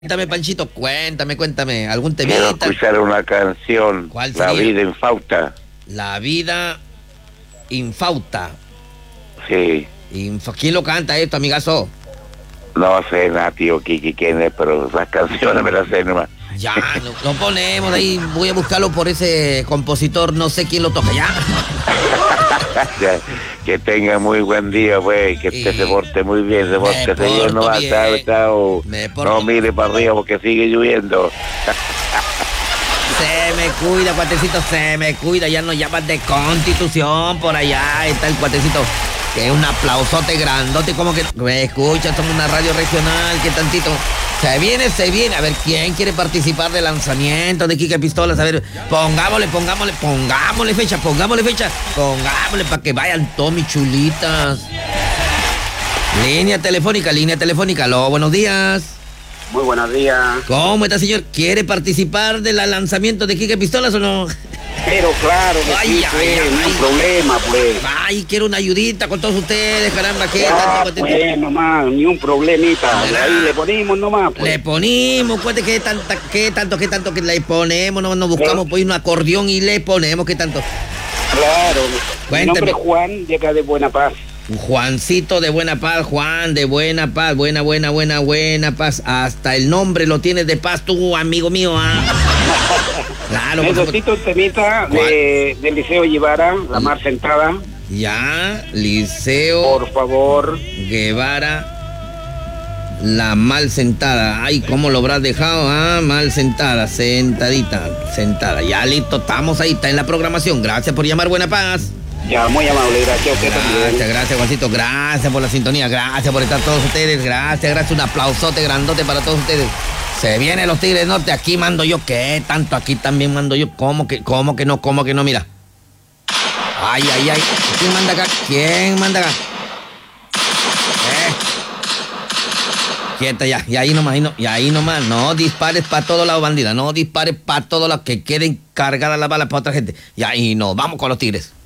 Cuéntame, Panchito, cuéntame, ¿algún Quiero temita? escuchar una canción, ¿Cuál La sería? vida infausta. La vida infausta. Sí, ¿Quién lo canta esto, amigazo? no sé nada, tío Kiki quién es, pero las canciones me las sé nomás. Ya, lo ponemos ahí, voy a buscarlo por ese compositor, no sé quién lo toca, ya. Ya, que tenga muy buen día, güey, que Y se porte muy bien, se porte bien porto nomás, bien, chao, chao. me porto No mire para arriba porque sigue lloviendo. Se me cuida, cuatecito, se me cuida. Ya nos llaman de Constitución por allá. Está el cuatecito. Que es un aplausote grandote. Como que me escucha, somos una radio regional. Que tantito. Se viene. A ver, ¿quién quiere participar del lanzamiento de Quique Pistolas? A ver, pongámosle fecha. Pongámosle para que vayan todos mis chulitas. Línea telefónica. Aló, buenos días. Muy buenos días. ¿Cómo está, señor? ¿Quiere participar del lanzamiento de Quique Pistolas o no? Pero claro que sí, pues, no hay problema, pues. Ay, quiero una ayudita con todos ustedes, caramba, ¿qué Ya, tanto? pues, nomás, ni un problemita. ¿Verdad? Ahí le ponemos nomás, pues. Le ponemos, cuente qué tanto que le ponemos, no, nos buscamos pues un acordeón y le ponemos, ¿qué tanto? Claro. Mi Cuénteme. nombre es Juan, de acá de Buena Paz. Juancito de Buena Paz, Juan de Buena Paz, buena paz. Hasta el nombre lo tienes de paz tú, amigo mío, ¿ah? Claro, por supuesto. Necesito un temita del Liceo Guevara, La Mar Sentada. Ya, Liceo Por favor. Guevara, La Mal Sentada. Ay, ¿cómo lo habrás dejado? Ah, mal sentada, sentada. Ya listo, estamos ahí, está en la programación. Gracias por llamar, Buena Paz. Ya, muy amable, gracias a usted también. Gracias, Juancito, gracias por la sintonía, gracias por estar todos ustedes, gracias, un aplausote grandote para todos ustedes. Se vienen los Tigres del Norte, aquí mando yo, ¿qué tanto? Aquí también mando yo, ¿cómo que no? Mira. Ay, ¿quién manda acá? Quieta ya, y ahí nomás, no dispares para todos lados, bandida, no dispares para todos lados, que queden cargadas las balas para otra gente. Y ahí no, vamos con los Tigres.